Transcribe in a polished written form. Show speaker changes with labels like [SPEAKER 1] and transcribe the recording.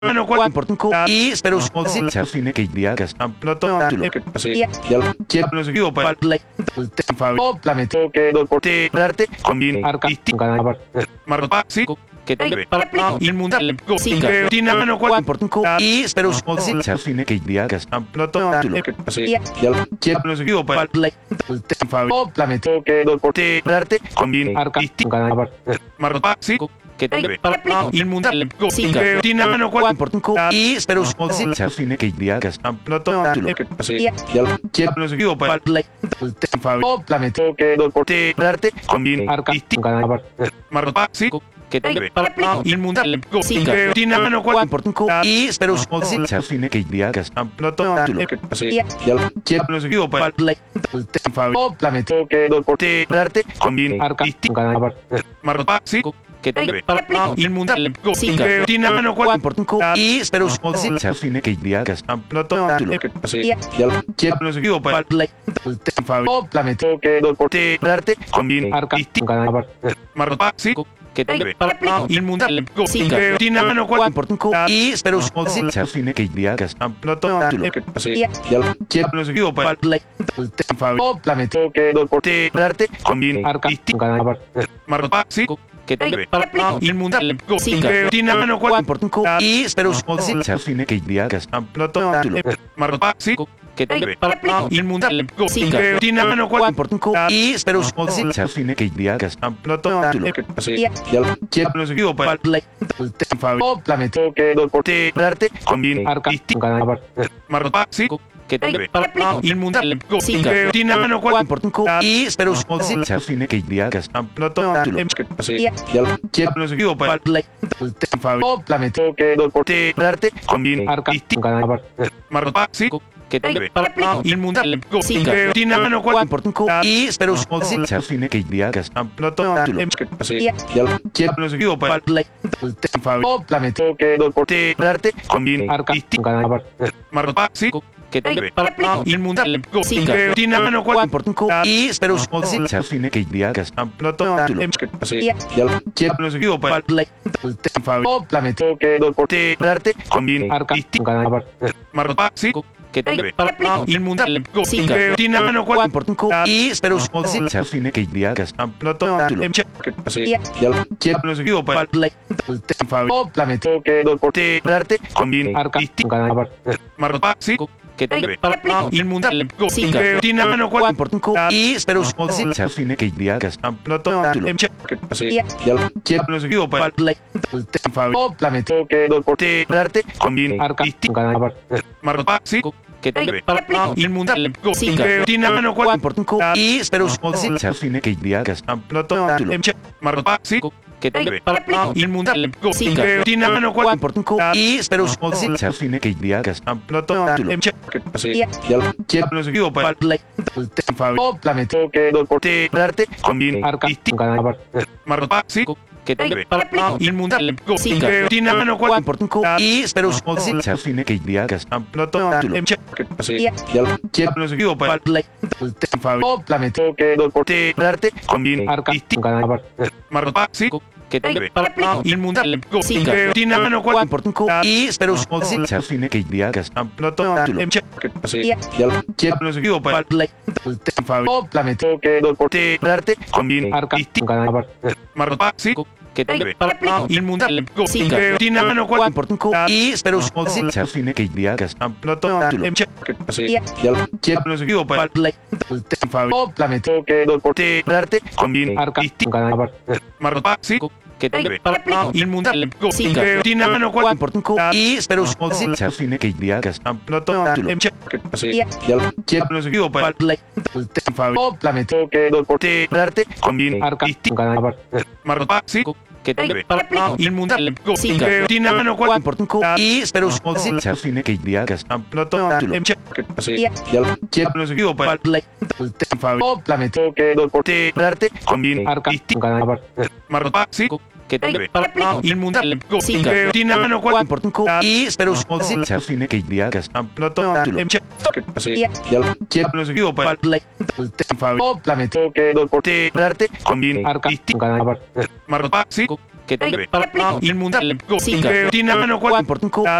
[SPEAKER 1] Ano kwa importante y espero se fine que idea que están plato lo que pase ya quiero no sé yo para el favo planeta que do porte darte combin artisti marpa sí que te para il mundo que tiene ano kwa importante y espero se fine que idea que están plato lo que pase ya quiero no sé yo para el favo planeta que do porte darte combin artisti marpa sí que te para il mundo que tiene ano kwa importante y espero se fine que idea que están plato lo que pase ya quiero no sé yo para el favo planeta que do porte darte combin artisti marpa sí que te para il mundo que tiene ano kwa importante y espero se fine que idea que están plato lo que pase ya quiero no sé yo para el favo planeta que do porte darte combin artisti marpa sí que te para il mundo que tiene ano kwa importante y espero se fine que idea que están plato lo que pase ya quiero no sé yo para el favo planeta que do porte darte combin artisti marpa sí que te para il mundo que tiene ano kwa importante y espero se fine que idea que están plato lo que pase ya quiero no sé yo para el favo planeta que do porte darte combin artisti marpa sí que te para il mundo que tiene ano kwa importante y espero se fine que idea que están plato lo que marpa sí que te para il mundo que tiene ano kwa importante y espero se fine que idea que están plato lo que pase ya quiero no sé yo para el favo planeta que do porte darte combin artisti marpa sí que te para il mundo que tiene ano kwa importante y espero se fine que idea que están plato lo que pase ya quiero no sé yo para el favo planeta que do porte darte combin artisti marpa sí que te para il mundo que tiene ano kwa importante y espero se fine que idea que están plato lo que pase ya quiero no sé yo para el favo planeta que do porte darte combin artisti marpa sí que te para il mundo que tiene ano kwa importante y espero se fine que idea que están plato lo que pase ya quiero no sé yo para el favo planeta que do porte darte combin artisti marpa sí que te para il mundo que tiene ano kwa importante y espero se fine que idea que están plato lo que pase ya quiero no sé yo para el favo planeta que do porte darte combin artisti marpa sí que te para il mundo que tiene ano kwa importante y espero se fine que idea que están plato lo que pase ya quiero no sé yo para el favo planeta que do porte darte combin artisti marpa sí que te para il mundo que tiene ano kwa importante y espero se fine que idea que están plato lo marpa sí que te para il mundo que tiene ano kwa importante y espero se fine que idea que están plato lo que pase ya quiero no sé yo para el favo planeta que do porte darte combin artisti marpa sí que te para il mundo que tiene ano kwa importante y espero se fine que idea que están plato lo que pase ya quiero no sé yo para el favo planeta que do porte darte combin artisti marpa sí que te para il mundo que tiene ano kwa importante y espero se fine que idea que están plato lo que pase ya quiero no sé yo para el favo planeta que do porte darte combin artisti marpa sí que te para il mundo que tiene ano kwa importante y espero se fine que idea que están plato lo que pase ya quiero no sé yo para el favo planeta que do porte darte combin artisti marpa sí que te para il mundo que tiene ano kwa importante y espero se fine que idea que están plato lo que pase ya quiero no sé yo para el favo planeta que do porte darte combin artisti marpa sí que te para il mundo que tiene ano kwa importante y espero se fine que idea que están plato lo que pase ya quiero no sé yo para el favo planeta que do porte darte combin artisti marpa sí
[SPEAKER 2] que
[SPEAKER 1] y el mundial que tiene mano cuatro por y pero cine que ya que plato ya no se quedó para te darte con bien marca sí que y el mundial que tiene mano cuatro por